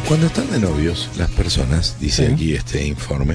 Cuando están de novios, las personas, dice aquí este informe,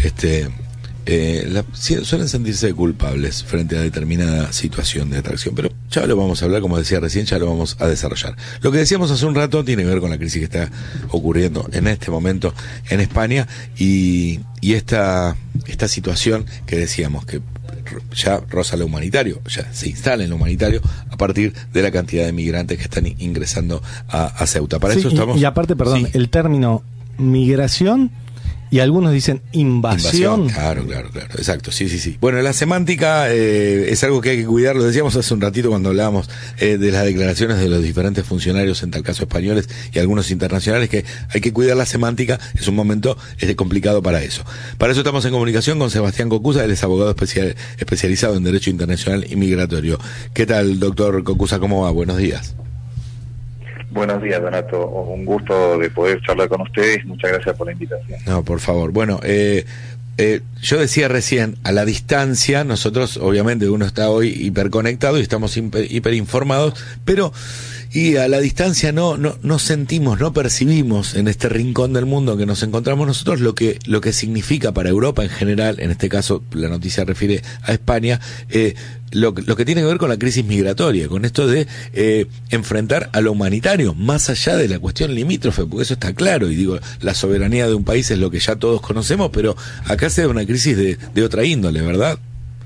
suelen sentirse culpables frente a determinada situación de atracción, pero ya lo vamos a hablar, como decía recién, ya lo vamos a desarrollar. Lo que decíamos hace un rato tiene que ver con la crisis que está ocurriendo en este momento en España y esta situación que decíamos que ya roza lo humanitario, ya se instala en lo humanitario a partir de la cantidad de migrantes que están ingresando a Ceuta. Para eso estamos... Y aparte, perdón, el término migración... Y algunos dicen invasión. Claro, exacto, sí. Bueno, la semántica es algo que hay que cuidar, lo decíamos hace un ratito cuando hablábamos de las declaraciones de los diferentes funcionarios, en tal caso españoles y algunos internacionales, que hay que cuidar la semántica, es un momento complicado para eso. Para eso estamos en comunicación con Sebastián Cocusa, él es abogado especializado en Derecho Internacional y Migratorio. ¿Qué tal, doctor Cocusa? ¿Cómo va? Buenos días. Buenos días, Donato. Un gusto de poder charlar con ustedes. Muchas gracias por la invitación. No, por favor. Bueno, yo decía recién, a la distancia, nosotros, obviamente, uno está hoy hiperconectado y estamos hiperinformados, pero y a la distancia no sentimos, no percibimos en este rincón del mundo que nos encontramos nosotros lo que significa para Europa en general, en este caso la noticia refiere a España, lo que tiene que ver con la crisis migratoria, con esto de enfrentar a lo humanitario, más allá de la cuestión limítrofe, porque eso está claro, y digo, la soberanía de un país es lo que ya todos conocemos, pero acá se da una crisis de otra índole, ¿verdad?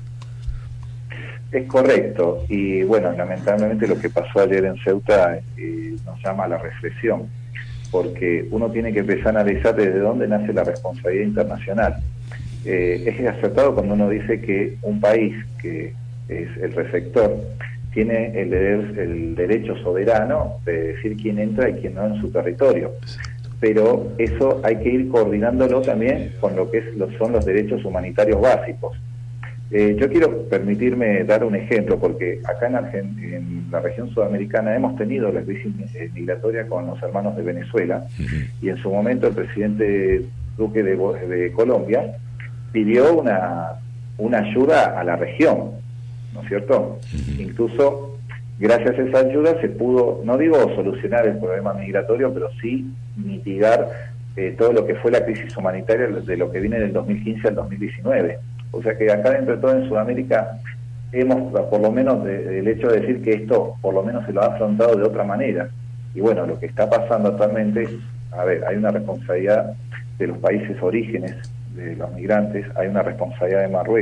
Es correcto, y bueno, lamentablemente lo que pasó ayer en Ceuta nos llama a la reflexión, porque uno tiene que empezar a analizar desde dónde nace la responsabilidad internacional. Es acertado cuando uno dice que un país que es el receptor tiene el derecho soberano de decir quién entra y quién no en su territorio, pero eso hay que ir coordinándolo también con lo que son los derechos humanitarios básicos. Yo quiero permitirme dar un ejemplo, porque acá en la región sudamericana hemos tenido la crisis migratoria con los hermanos de Venezuela, y en su momento el presidente Duque de Colombia pidió una ayuda a la región, ¿no es cierto? Incluso gracias a esa ayuda se pudo, no digo solucionar el problema migratorio, pero sí mitigar todo lo que fue la crisis humanitaria de lo que viene del 2015 al 2019. O sea que acá dentro de todo en Sudamérica hemos, por lo menos el hecho de decir que esto por lo menos se lo ha afrontado de otra manera. Y bueno, lo que está pasando actualmente, hay una responsabilidad de los países orígenes de los migrantes, hay una responsabilidad de Marruecos.